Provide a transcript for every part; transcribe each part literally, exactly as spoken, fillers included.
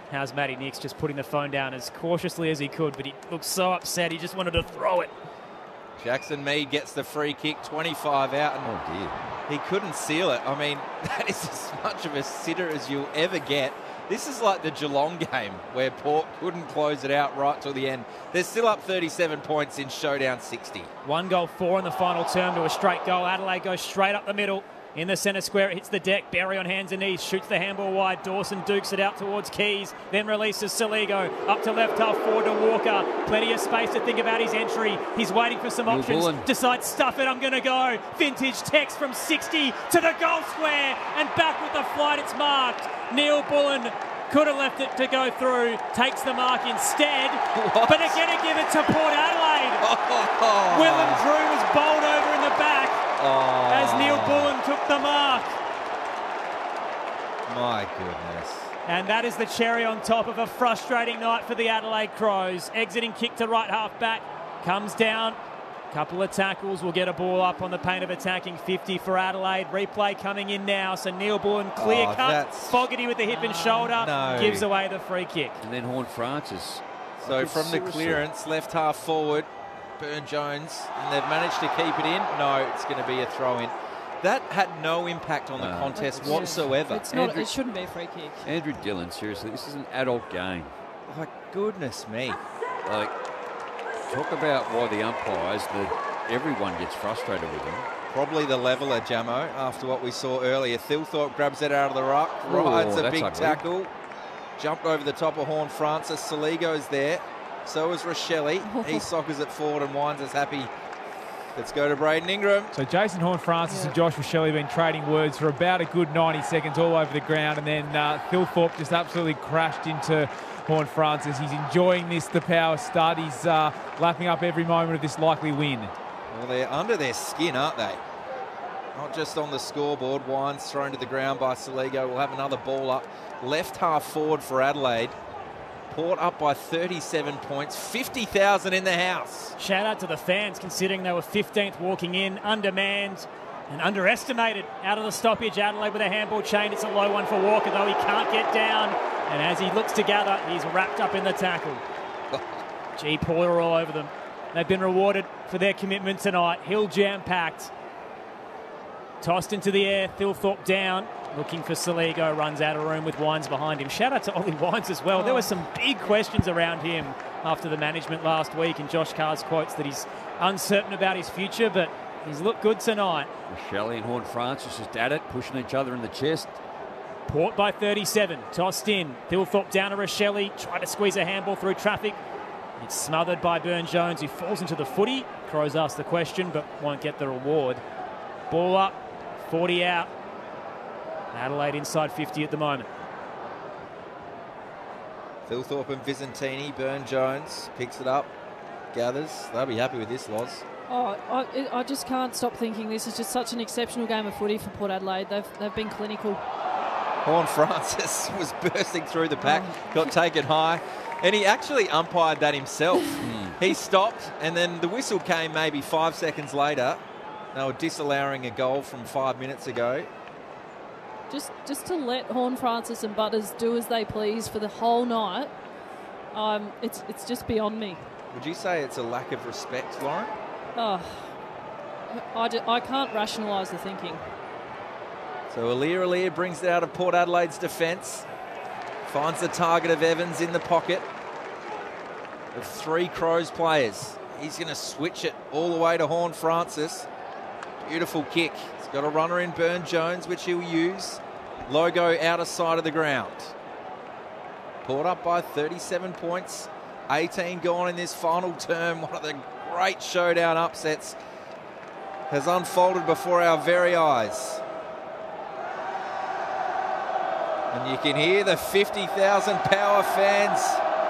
How's Matty Nicks just putting the phone down as cautiously as he could, but he looked so upset he just wanted to throw it. Jackson Mead gets the free kick, twenty-five out, and oh dear, he couldn't seal it. I mean, that is as much of a sitter as you'll ever get. This is like the Geelong game where Port couldn't close it out right till the end. They're still up thirty-seven points in showdown sixty. One goal, four in the final term to a straight goal. Adelaide goes straight up the middle. In the centre square, it hits the deck. Berry on hands and knees, shoots the handball wide. Dawson dukes it out towards Keys, then releases Saligo up to left half forward to Walker. Plenty of space to think about his entry. He's waiting for some Neil options. Bullen. Decides, stuff it, I'm going to go. Vintage text from sixty to the goal square, and back with the flight, it's marked. Neil Bullen could have left it to go through, takes the mark instead, what? but they're going to give it to Port Adelaide. Oh. Willem Drew was bowled over in the back. Oh. As Neil Bullen took the mark. My goodness. And that is the cherry on top of a frustrating night for the Adelaide Crows. Exiting kick to right half back. Comes down. Couple of tackles. Will get a ball up on the paint of attacking. fifty for Adelaide. Replay coming in now. So Neil Bullen, clear oh, cut. That's... Fogarty with the hip and shoulder. No. Gives away the free kick. and then Horn Francis. So Like from the seriously. clearance, left half forward, Burn Jones, and they've managed to keep it in. No, it's going to be a throw-in. That had no impact on the No. contest Yeah. whatsoever. It's not. Andrew- It shouldn't be a free kick. Andrew Dillon, seriously, this is an adult game. Like, goodness me. Like, talk about why the umpires, that everyone gets frustrated with them. Probably the leveler, Jamo, after what we saw earlier. Thilthorpe grabs it out of the ruck, rides Oh, a that's big ugly. tackle, jumped over the top of Horn Francis. Saligo's there. So is Rochelle. He soccers it forward and winds us happy. Let's go to Braden Ingram. So Jason Horne-Francis Yeah. and Josh Rochelle have been trading words for about a good ninety seconds all over the ground, and then uh, Thilthorpe just absolutely crashed into Horne-Francis. He's enjoying this, the power stud. He's uh, lapping up every moment of this likely win. Well, they're under their skin, aren't they? Not just on the scoreboard. Wines thrown to the ground by Saligo. We'll have another ball up. Left half forward for Adelaide. Port up by thirty-seven points. fifty thousand in the house. Shout out to the fans, considering they were fifteenth walking in, undermanned and underestimated out of the stoppage. Adelaide with a handball chain. It's a low one for Walker, though he can't get down. And as he looks to gather, he's wrapped up in the tackle. Gee, Paul are all over them. They've been rewarded for their commitment tonight. Hill jam-packed. Tossed into the air, Thilthorpe down. Looking for Saligo, runs out of room with Wines behind him. Shout out to Ollie Wines as well. There were some big questions around him after the management last week, and Josh Carr's quotes that he's uncertain about his future, but he's looked good tonight. Rochelle and Horn Francis just at it, pushing each other in the chest. Port by thirty-seven, tossed in. Thilthorpe down to Rochelle, tried to squeeze a handball through traffic. It's smothered by Burn Jones, who falls into the footy. Crows ask the question, but won't get the reward. Ball up, forty out. Adelaide inside fifty at the moment. Thilthorpe and Visentini. Burn Jones picks it up, gathers. They'll be happy with this, Loz. Oh, I, it- I just can't stop thinking this is just such an exceptional game of footy for Port Adelaide. They've they've been clinical. Horn Francis was bursting through the pack, got taken high, and he actually umpired that himself. He stopped, and then the whistle came maybe five seconds later. They were disallowing a goal from five minutes ago. Just just to let Horn Francis and Butters do as they please for the whole night, um, it's it's just beyond me. Would you say it's a lack of respect, Lauren? Oh, I, ju- I can't rationalise the thinking. So Alir Alir brings it out of Port Adelaide's defence. Finds the target of Evans in the pocket of three Crows players. He's going to switch it all the way to Horn Francis. Beautiful kick. He's got a runner in Burn Jones, which he'll use. Logo outer side of the ground. Port up by thirty-seven points. eighteen gone in this final term. One of the great showdown upsets has unfolded before our very eyes. And you can hear the fifty thousand Power fans.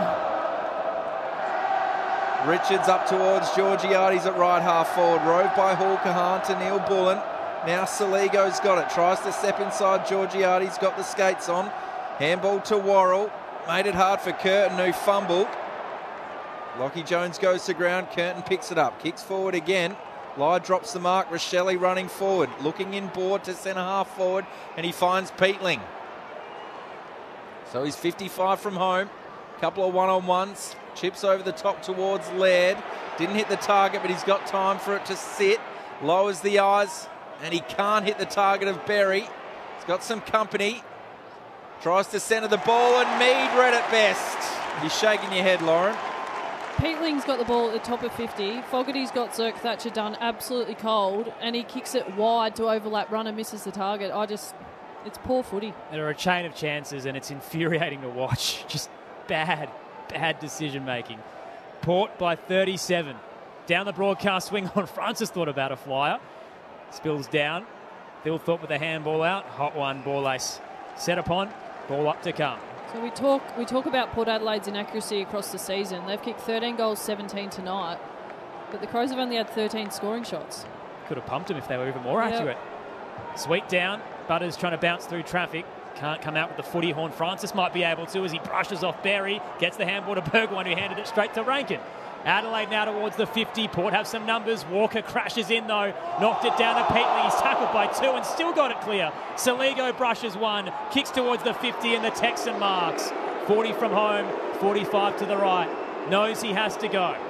Richards up towards Georgiades at right half forward. Rove by Hall Kahan to Neil Bullen. Now Saligo's got it. Tries to step inside Georgiades. Got the skates on. Handball to Worrell. Made it hard for Curtin, who fumbled. Lockie Jones goes to ground. Curtin picks it up. Kicks forward again. Lye drops the mark. Rochelle running forward. Looking inboard to centre half forward. And he finds Peatling. So he's fifty-five from home. Couple of one-on-ones. Chips over the top towards Laird. Didn't hit the target, but he's got time for it to sit. Lowers the eyes, and he can't hit the target of Berry. He's got some company. Tries to centre the ball, and Mead read it best. You're shaking your head, Lauren. Peatling's got the ball at the top of fifty. Fogarty's got Zerk Thatcher done absolutely cold, and he kicks it wide to overlap run and misses the target. I just, it's poor footy. There are a chain of chances, and it's infuriating to watch. Just bad, bad decision making. Port by thirty-seven. Down the broadcast swing on Francis thought about a flyer. Spills down. Thilthorpe with a handball out. Hot one, ball ace. Set upon, ball up to come. So we talk we talk about Port Adelaide's inaccuracy across the season. They've kicked thirteen goals, seventeen tonight, but the Crows have only had thirteen scoring shots. Could have pumped them if they were even more accurate. Yep. Sweet down. Butters trying to bounce through traffic. Can't come out with the footy. Horn Francis might be able to as he brushes off Berry. Gets the handball to Burgoyne, who handed it straight to Rankin. Adelaide now towards the fifty. Port have some numbers. Walker crashes in though. Knocked it down to Peatley. He's tackled by two and still got it clear. Saligo brushes one. Kicks towards the fifty and the Texan marks. forty from home. forty-five to the right. Knows he has to go.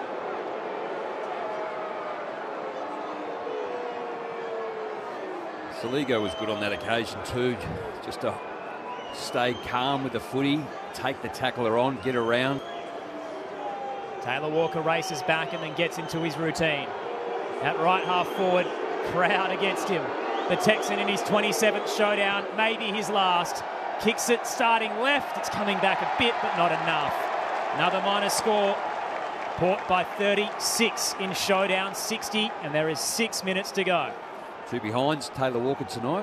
Saligo was good on that occasion too. Just to stay calm with the footy. Take the tackler on. Get around. Taylor Walker races back and then gets into his routine. At right half forward, crowd against him. The Texan in his twenty-seventh showdown, maybe his last. Kicks it starting left. It's coming back a bit, but not enough. Another minor score. Port by thirty-six in showdown sixty, and there is six minutes to go. Two behinds, Taylor Walker tonight.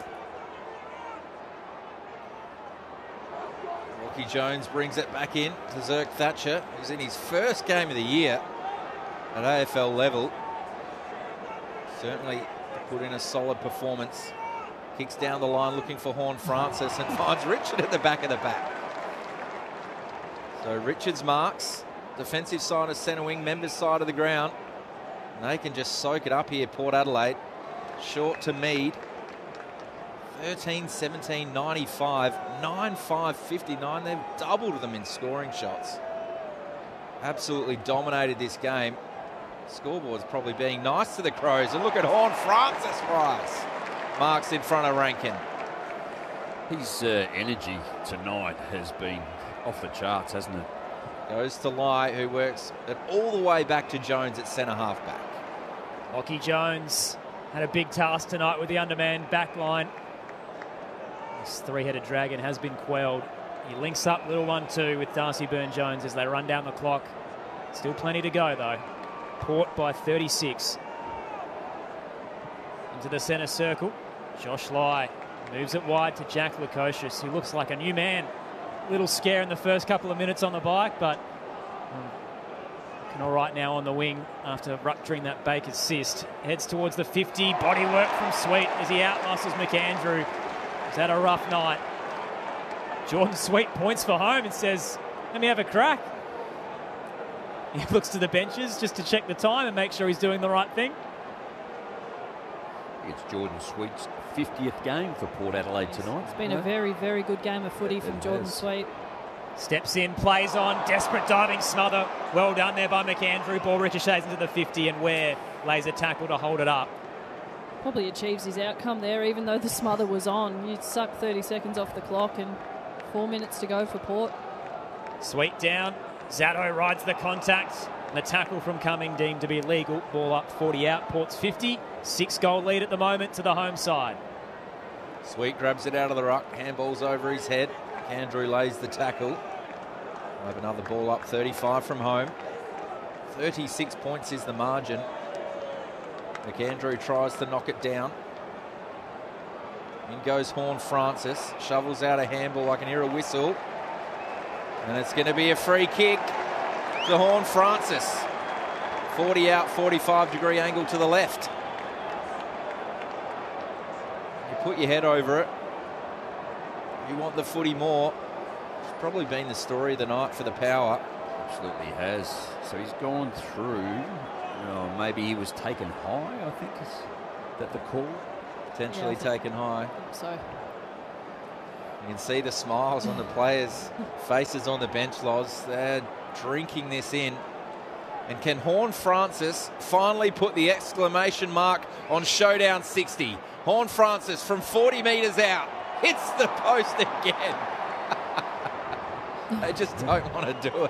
Lachie Jones brings it back in to Zerk Thatcher, who's in his first game of the year at A F L level. Certainly put in a solid performance. Kicks down the line looking for Horn Francis and finds Richard at the back of the back. So Richards marks. Defensive side of centre wing, members side of the ground. And they can just soak it up here, Port Adelaide. Short to Mead. thirteen seventeen ninety-five, nine five fifty-nine. They've doubled them in scoring shots. Absolutely dominated this game. Scoreboard's probably being nice to the Crows. And look at Horn Francis Price. Marks in front of Rankin. His uh, energy tonight has been off the charts, hasn't it? Goes to Lai, who works it all the way back to Jones at centre half back. Lachie Jones had a big task tonight with the undermanned back line. This three-headed dragon has been quelled. He links up little one two with Darcy Byrne-Jones as they run down the clock. Still plenty to go though. Port by thirty-six. Into the centre circle. Josh Lai moves it wide to Jack Lukosius, who looks like a new man. Little scare in the first couple of minutes on the bike, but um, looking all right now on the wing after rupturing that Baker's cyst. Heads towards the fifty. Body work from Sweet as he outmuscles McAndrew. He's had a rough night. Jordan Sweet points for home and says, let me have a crack. He looks to the benches just to check the time and make sure he's doing the right thing. It's Jordan Sweet's fiftieth game for Port Adelaide tonight. It's been a very, very good game of footy from Jordan Sweet. Steps in, plays on, desperate diving smother. Well done there by McAndrew. Ball ricochets into the fifty and Ware lays a tackle to hold it up. Probably achieves his outcome there, even though the smother was on. You'd suck thirty seconds off the clock and four minutes to go for Port. Sweet down. Zatto rides the contact. The tackle from Cumming deemed to be legal. Ball up, forty out. Port's fifty. Six goal lead at the moment to the home side. Sweet grabs it out of the ruck. Handball's over his head. Andrew lays the tackle. We'll have another ball up, thirty-five from home. thirty-six points is the margin. McAndrew tries to knock it down. In goes Horn Francis. Shovels out a handball. I can hear a whistle. And it's going to be a free kick to Horn Francis. forty out, forty-five degree angle to the left. You put your head over it. You want the footy more. It's probably been the story of the night for the Power. Absolutely has. So he's gone through. Oh, maybe he was taken high, I think. Is that the call? Potentially yeah, taken high. So You can see the smiles on the players' faces on the bench, Loz. They're drinking this in. And can Horne-Francis finally put the exclamation mark on Showdown sixty? Horne-Francis from forty metres out hits the post again. They just don't want to do it.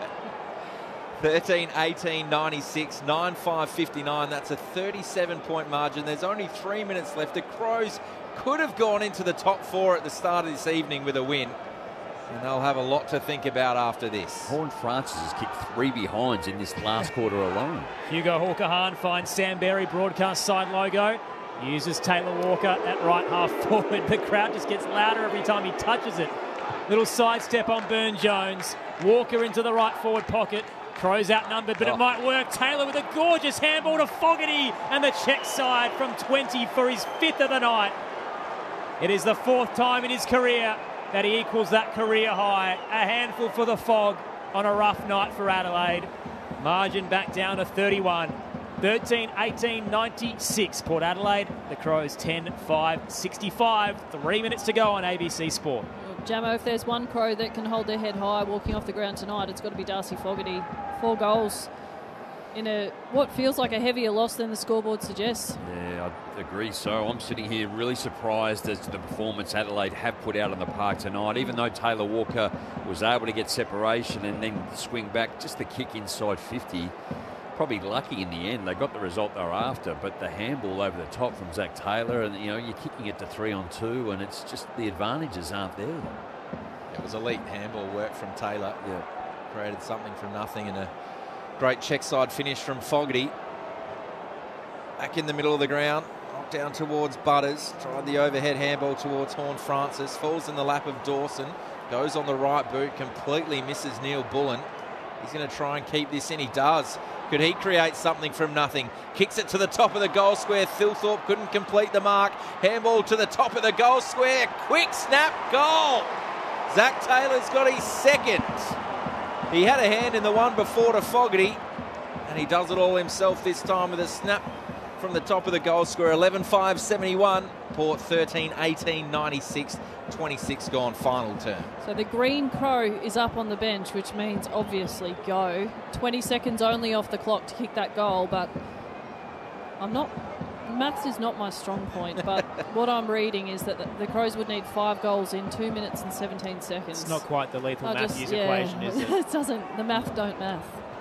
thirteen eighteen ninety-six, nine five fifty-nine. That's a thirty-seven point margin. There's only three minutes left. The Crows could have gone into the top four at the start of this evening with a win. And they'll have a lot to think about after this. Horne-Francis has kicked three behinds in this last quarter alone. Hugo Hawker-Hahn finds Sam Berry, broadcast side logo. Uses Taylor Walker at right half forward. The crowd just gets louder every time he touches it. Little sidestep on Byrne-Jones. Walker into the right forward pocket. Crows outnumbered, but oh. it might work. Taylor with a gorgeous handball to Fogarty, and the check side from twenty for his fifth of the night. It is the fourth time in his career that he equals that career high. A handful for the Fog on a rough night for Adelaide. Margin back down to thirty-one. thirteen eighteen ninety-six. Port Adelaide, the Crows ten five sixty-five. Three minutes to go on A B C Sport. Jamo, if there's one Crow that can hold their head high walking off the ground tonight, it's got to be Darcy Fogarty. Four goals in a what feels like a heavier loss than the scoreboard suggests. Yeah, I agree. So I'm sitting here really surprised as to the performance Adelaide have put out on the park tonight. Even though Taylor Walker was able to get separation and then swing back, just the kick inside fifty. Probably lucky in the end. They got the result they were after, but the handball over the top from Zach Taylor, and you know you're kicking it to three on two, and it's just the advantages aren't there. It was elite handball work from Taylor. Yeah, created something from nothing, and a great check side finish from Fogarty. Back in the middle of the ground, knocked down towards Butters. Tried the overhead handball towards Horne-Francis. Falls in the lap of Dawson. Goes on the right boot. Completely misses Neil Bullen. He's going to try and keep this in. He does. Could he create something from nothing? Kicks it to the top of the goal square. Thilthorpe couldn't complete the mark. Handball to the top of the goal square. Quick snap goal. Zach Taylor's got his second. He had a hand in the one before to Fogarty, and he does it all himself this time with a snap from the top of the goal square. eleven five seventy-one. Port thirteen eighteen ninety-six. twenty-six gone, final turn. So the Green Crow is up on the bench, which means obviously go. twenty seconds only off the clock to kick that goal, but I'm not... Maths is not my strong point, but what I'm reading is that the, the Crows would need five goals in two minutes and seventeen seconds. It's not quite the lethal I Matthews just, yeah, equation, is it? It doesn't. The math don't math.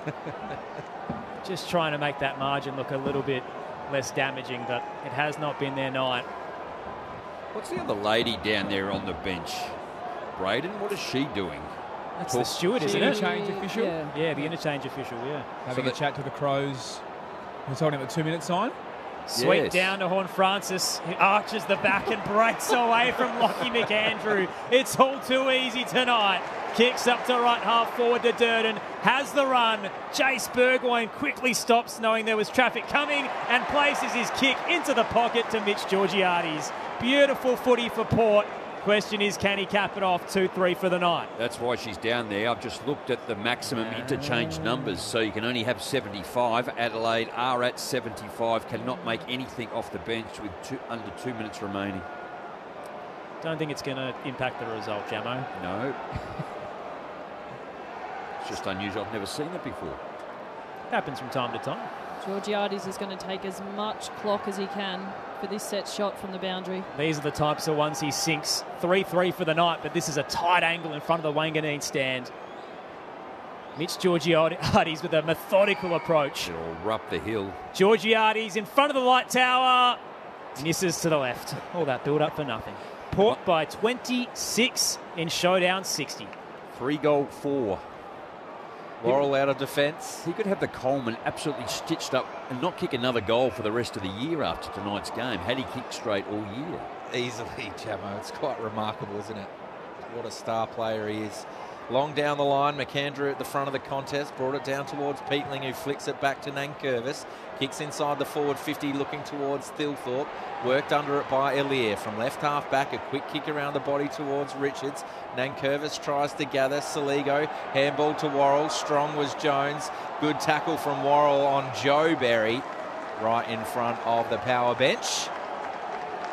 Just trying to make that margin look a little bit less damaging, but it has not been their night. What's the other lady down there on the bench? Braden, what is she doing? That's Talk. the steward, isn't it? Interchange official? Yeah. yeah, the interchange official, yeah. Having so a chat to the Crows. Who's holding up the two-minute sign? Sweep yes. down to Horne-Francis. He arches the back and breaks away from Lockie McAndrew. It's all too easy tonight. Kicks up to right half forward to Durden. Has the run. Jace Burgoyne quickly stops knowing there was traffic coming and places his kick into the pocket to Mitch Georgiades. Beautiful footy for Port. Question is, can he cap it off? two three for the night. That's why she's down there. I've just looked at the maximum interchange numbers, so you can only have seventy-five. Adelaide are at seventy-five, cannot make anything off the bench with two, under two minutes remaining. Don't think it's going to impact the result, Jamo. No. It's just unusual. I've never seen it before. Happens from time to time. Georgiades is going to take as much clock as he can for this set shot from the boundary. These are the types of ones he sinks. three three for the night, but this is a tight angle in front of the Wanganeen stand. Mitch Georgiades with a methodical approach. It'll rup the hill. Georgiades in front of the light tower. Misses to the left. All that build-up for nothing. Port by twenty-six in Showdown sixty. Three goal four. Worrell out of defence. He could have the Coleman absolutely stitched up and not kick another goal for the rest of the year after tonight's game, had he kicked straight all year. Easily, Jamo. It's quite remarkable, isn't it? What a star player he is. Long down the line, McAndrew at the front of the contest, brought it down towards Peatling, who flicks it back to Nankervis. Kicks inside the forward fifty, looking towards Thilthorpe. Worked under it by Elia. From left half back, a quick kick around the body towards Richards. Nankervis tries to gather. Saligo, handball to Worrell. Strong was Jones. Good tackle from Worrell on Joe Berry, right in front of the power bench.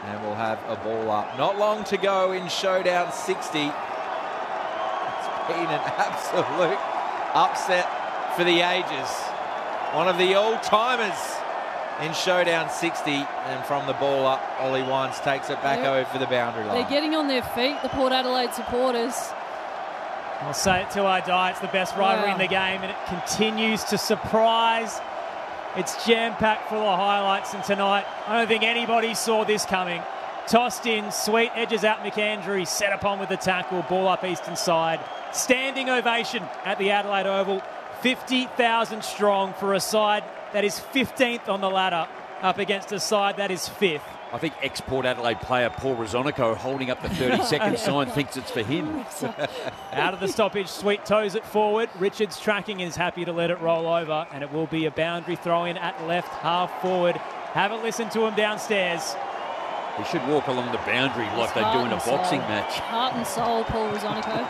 And we'll have a ball up. Not long to go in Showdown sixty. It's been an absolute upset for the ages. One of the old-timers in Showdown sixty. And from the ball up, Ollie Wines takes it back Yep. over the boundary line. They're getting on their feet, the Port Adelaide supporters. I'll say it till I die. It's the best rivalry Wow. in the game, and it continues to surprise. It's jam-packed full of highlights, and tonight, I don't think anybody saw this coming. Tossed in, Sweet edges out McAndrew, set upon with the tackle, ball up eastern side. Standing ovation at the Adelaide Oval. fifty thousand strong for a side that is fifteenth on the ladder, up against a side that is fifth. I think ex-Port Adelaide player Paul Rosonico holding up the thirty-second sign thinks it's for him. Out of the stoppage, Sweet toes it forward. Richards tracking and is happy to let it roll over, and it will be a boundary throw in at left half forward. Have a listen to him downstairs. He should walk along the boundary like His they do heart in a and boxing soul. match. Heart and soul, Paul Rosonico.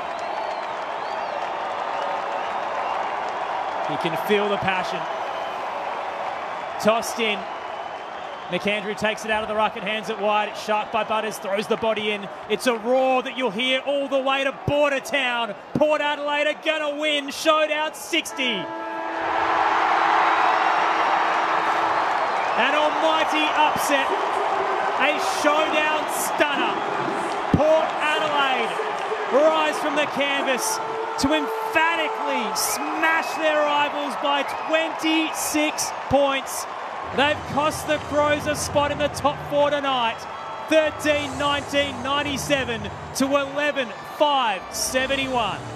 You can feel the passion. Tossed in. McAndrew takes it out of the ruck and hands it wide. It's sharp by Butters, throws the body in. It's a roar that you'll hear all the way to Bordertown. Port Adelaide are going to win Showdown sixty. An almighty upset. A Showdown stunner. Port Adelaide rise from the canvas to emphatically smash their rivals by twenty-six points. They've cost the Crows a spot in the top four tonight. thirteen nineteen ninety-seven to eleven five seventy-one.